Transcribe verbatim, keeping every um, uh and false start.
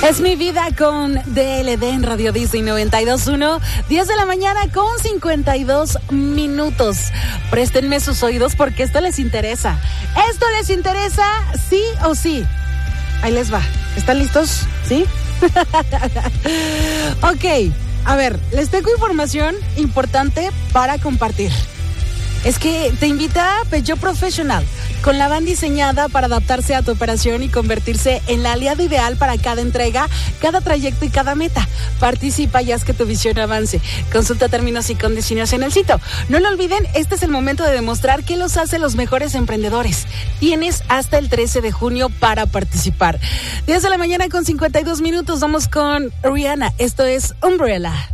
Es mi vida con D L D en Radio Disney noventa y dos punto uno, diez de la mañana con cincuenta y dos minutos. Préstenme sus oídos porque esto les interesa. ¿Esto les interesa sí o sí? Ahí les va. ¿Están listos? ¿Sí? Ok, a ver, les tengo información importante para compartir. Es que te invita a Peugeot Professional, con la van diseñada para adaptarse a tu operación y convertirse en la aliada ideal para cada entrega, cada trayecto y cada meta. Participa y haz que tu visión avance. Consulta términos y condiciones en el sitio. No lo olviden, este es el momento de demostrar qué los hace los mejores emprendedores. Tienes hasta el trece de junio para participar. diez de la mañana con cincuenta y dos minutos, vamos con Rihanna. Esto es Umbrella.